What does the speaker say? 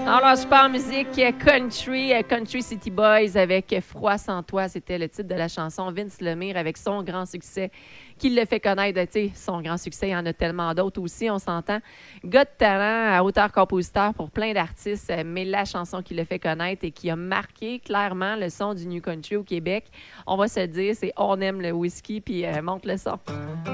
Alors, super musique Country City Boys avec Froid sans toi. C'était le titre de la chanson. Vince Lemire avec son grand succès qui le fait connaître. Tu sais, son grand succès, il y en a tellement d'autres aussi, on s'entend. Gars de talent, auteur-compositeur pour plein d'artistes, mais la chanson qui le fait connaître et qui a marqué clairement le son du New Country au Québec, on va se le dire, c'est On aime le whisky, puis monte le son.